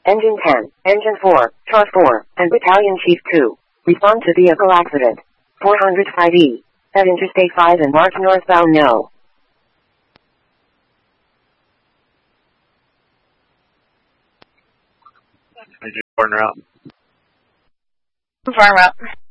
Engine 10, Engine 4, Char 4, and Battalion Chief 2. Respond to vehicle accident. 405E. At Interstate 5 and march northbound no. Corner out. Farm out.